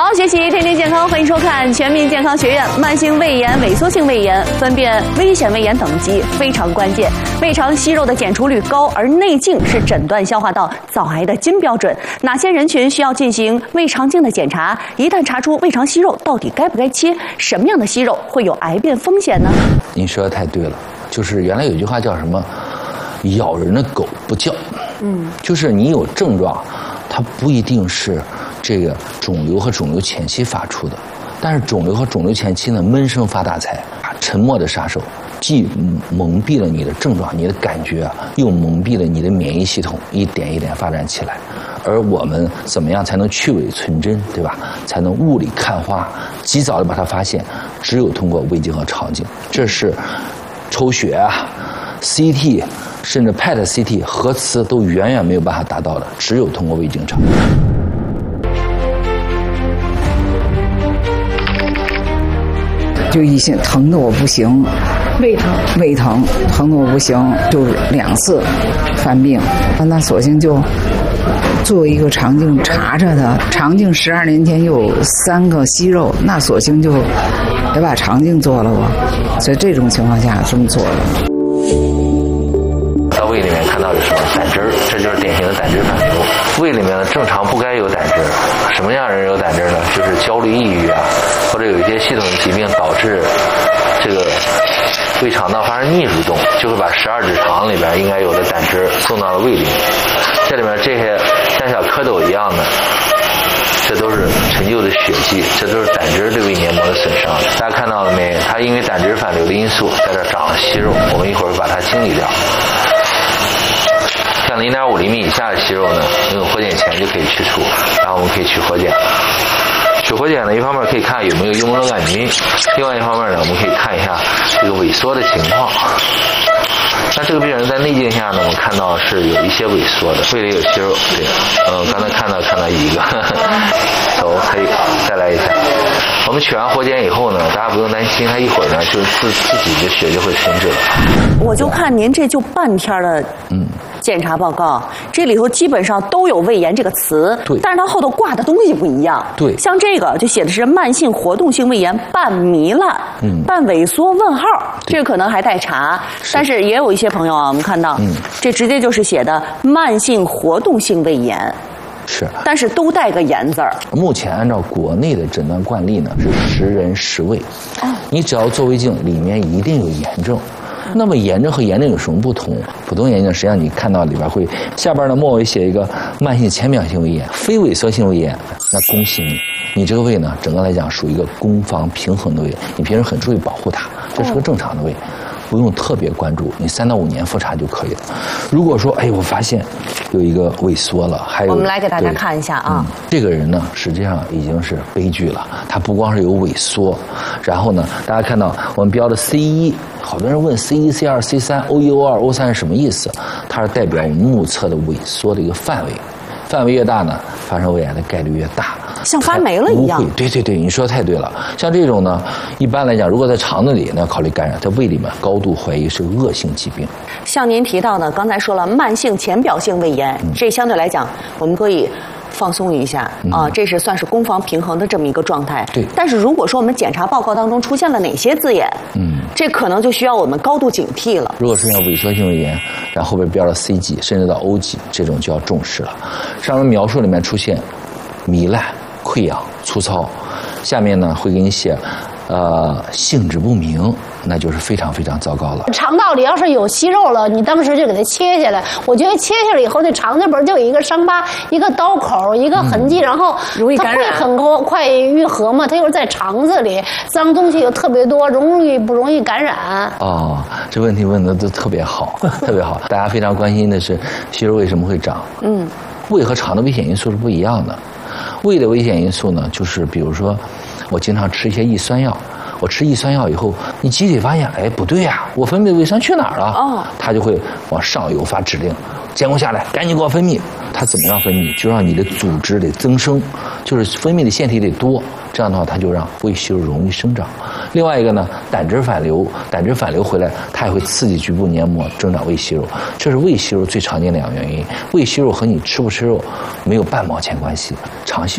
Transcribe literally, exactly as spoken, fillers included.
好好学习，天天健康，欢迎收看全民健康学院。慢性胃炎、萎缩性胃炎分辨危险胃炎等级非常关键。胃肠息肉的检出率高，而内镜是诊断消化道早癌的金标准。哪些人群需要进行胃肠镜的检查？一旦查出胃肠息肉，到底该不该切？什么样的息肉会有癌变风险呢？ 您说的太对了，就是原来有句话叫什么？咬人的狗不叫。嗯，就是你有症状，它不一定是这个肿瘤和肿瘤前期发出的，但是肿瘤和肿瘤前期呢，闷声发大财，沉默的杀手，既蒙蔽了你的症状，你的感觉啊，又蒙蔽了你的免疫系统，一点一点发展起来。而我们怎么样才能去伪存真，对吧？才能雾里看花，及早的把它发现，只有通过胃镜和肠镜。这是抽血啊 C T 甚至 P E T C T 核磁都远远没有办法达到的，只有通过胃镜肠。 就一心疼的我不行， 胃疼， 胃疼，疼的我不行，就两次犯病，那索性就做一个肠镜查查它。肠镜十二年前有三个息肉，那索性就得把肠镜做了吧。所以这种情况下这么做了。 到胃里面看到的什么胆汁儿，这就是典型的胆汁反流。胃里面呢正常不该有胆汁，什么样人有胆汁呢？就是焦虑、抑郁啊，或者有一些系统疾病导致这个胃肠道发生逆蠕动，就会把十二指肠里边应该有的胆汁送到了胃里面。这里面这些像小蝌蚪一样的，这都是陈旧的血迹，这都是胆汁对胃黏膜的损伤。大家看到了没？它因为胆汁反流的因素，在这长了息肉，我们一会儿把它清理掉。像零点五厘米以下的息肉呢，用活检钳就可以去除，然后我们可以取活检。取活检呢，一方面可以看有没有幽门螺杆菌，另外一方面呢，我们可以看一下这个萎缩的情况。那这个病人在内镜下呢，我们看到是有一些萎缩的，胃里有息肉，对，嗯，刚才看到看到一个，走，可以再来一下。我们取完活检以后呢，大家不用担心，他一会儿呢就自自己的血就会停止了。 我就看您这就半天的，嗯。检查报告，这里头基本上都有胃炎这个词， 对， 但是它后头挂的东西不一样， 对， 像这个就写的是慢性活动性胃炎半糜烂，嗯，半萎缩问号，这个可能还待查，但是也有一些朋友啊，我们看到，嗯，这直接就是写的慢性活动性胃炎。 是， 但是都带个炎字儿。 目前按照国内的诊断惯例呢，是十人十胃，哦，你只要做胃镜，里面一定有炎症。那么炎症和炎症有什么不同？普通炎症实际上你看到里边会下边呢末尾写一个慢性浅表性胃炎、非萎缩性胃炎，那恭喜你，你这个胃呢整个来讲属于一个攻防平衡的胃，你平时很注意保护它，这是个正常的胃。不用特别关注，你三到五年复查就可以了。如果说，哎，我发现有一个萎缩了，还有， 我们来给大家看一下啊、嗯， 这个人呢，实际上已经是悲剧了。他不光是有萎缩，然后呢，大家看到我们标的 C 一，好多人问 C 一、C 二、C 三、O 一、O 二、O 三是什么意思？它是代表我们目测的萎缩的一个范围，范围越大呢，发生胃癌的概率越大。 像发霉了一样。 对对对，你说的太对了。像这种呢，一般来讲，如果在肠子里，那要考虑感染；在胃里面，高度怀疑是恶性疾病。 像您提到的，刚才说了慢性浅表性胃炎，嗯、这相对来讲，我们可以放松一下、嗯、啊，这是算是攻防平衡的这么一个状态。 对。 但是如果说我们检查报告当中出现了哪些字眼，嗯，这可能就需要我们高度警惕了。 如果出现萎缩性胃炎，然后后边标了 C 级，甚至到 O 级，这种就要重视了。上面描述里面出现糜烂、溃疡、粗糙，下面呢会给你写，呃，性质不明，那就是非常非常糟糕了。 肠道里要是有息肉了，你当时就给它切下来。我觉得切下来以后，这肠子本就有一个伤疤、一个刀口、一个痕迹，嗯、然后容易感染， 它会很快愈合嘛。它又是在肠子里，脏东西又特别多，容易不容易感染？ 哦，这问题问的都特别好，特别好。大家非常关心的是息肉为什么会长？嗯，胃和肠的危险因素是不一样的。胃的危险因素呢，就是比如说，我经常吃一些抑酸药，我吃抑酸药以后，你机体发现，哎，不对呀、啊，我分泌的胃酸去哪儿了？哦，它就会往上游发指令，监控下来，赶紧给我分泌。它怎么样分泌？就让你的组织得增生，就是分泌的腺体得多，这样的话，它就让胃息肉容易生长。另外一个呢，胆汁反流，胆汁反流回来，它也会刺激局部黏膜增长胃息肉，这是胃息肉最常见的两个原因。胃息肉和你吃不吃肉没有半毛钱关系，肠息